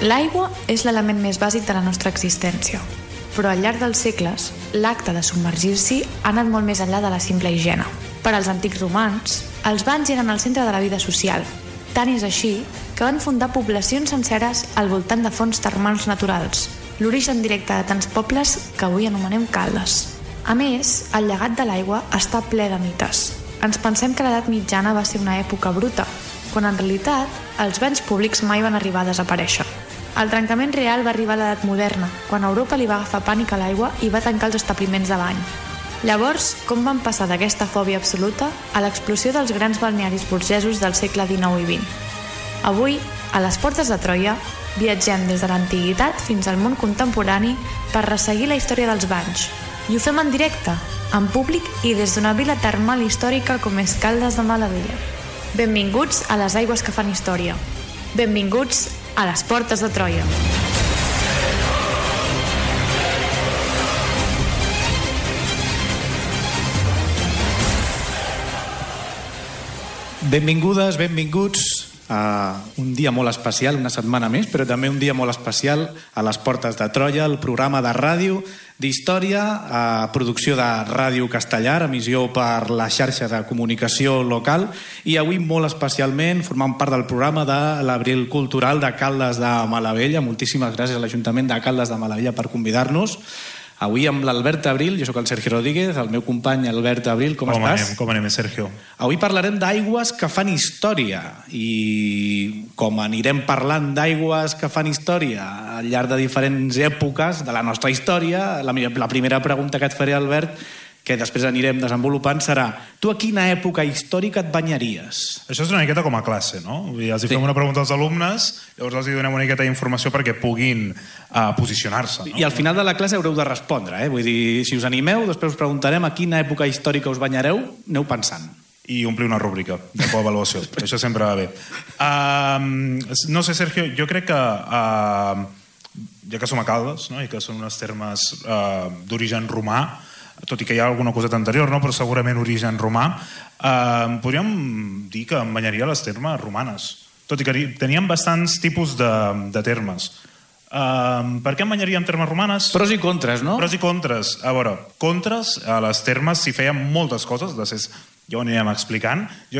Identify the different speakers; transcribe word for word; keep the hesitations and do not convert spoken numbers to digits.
Speaker 1: L'aigua és l'element més bàsic de la nostra existència, però al llarg dels segles, l'acte de submergir-s'hi ha anat molt més enllà de la simple higiene. Per als antics romans, els banys eren el centre de la vida social. Tant és així que van fundar poblacions senceres al voltant de fonts termals naturals, l'origen directe de tants pobles que avui anomenem Caldes. A més, el llegat de l'aigua està ple de mites. Ens pensem que l'edat mitjana va ser una època bruta, quan en realitat els banys públics mai van arribar a desaparèixer. El trencament real va arribar a l'edat moderna, quan a Europa li va agafar pànic a l'aigua i va tancar els establiments de bany. Llavors, com van passar d'aquesta fòbia absoluta a l'explosió dels grans balnearis burgesos del segle dinou i vint? Avui, a les portes de Troia, viatgem des de l'antiguitat fins al món contemporani per resseguir la història dels banys. I ho fem en directe, en públic i des d'una vila termal històrica com és Caldes de Malavella. Benvinguts a les aigües que fan història. Benvinguts a les portes de Troia.
Speaker 2: Benvingudes, benvinguts a un dia molt especial, una setmana més, però també un dia molt especial a les portes de Troia, el programa de ràdio d'història, a producció de Ràdio Castellar, emissió per la xarxa de comunicació local, i avui molt especialment formant part del programa de l'Abril Cultural de Caldes de Malavella. Moltíssimes gràcies a l'Ajuntament de Caldes de Malavella per convidar-nos. Avui amb l'Albert Abril, jo sóc el Sergio Rodríguez, el meu company Albert Abril, com, com estàs?
Speaker 3: Anem, com anem, Sergio?
Speaker 2: Avui parlarem d'aigües que fan història, i com anirem parlant d'aigües que fan història al llarg de diferents èpoques de la nostra història, la, la primera pregunta que et faré, Albert, que després anirem desenvolupant, serà: tu a quina època històrica et banyaries?
Speaker 3: Això és una miqueta com a classe, no? Vull dir, els hi fem sí. una pregunta als alumnes, llavors els hi donem una miqueta d'informació perquè puguin uh, posicionar-se, no?
Speaker 2: I al final de la classe haureu de respondre, eh? Vull dir, si us animeu, després us preguntarem a quina època històrica us banyareu, aneu pensant.
Speaker 3: I omplir una rúbrica de coavaluació. Això sempre va bé. Uh, no sé, Sergio, jo crec que uh, ja que som a Caldes, no? I que són uns termes uh, d'origen romà, tot i que hi ha alguna coseta anterior, no? Però segurament origen romà, eh, podríem dir que em banyaria les termes romanes, tot i que teníem bastants tipus de, de termes. Eh, per què em banyaria en termes romanes?
Speaker 2: Pros i contres, no?
Speaker 3: Pros i contres. A veure, contres, a les termes s'hi feien moltes coses, de ses, ja ho anirem explicant. Jo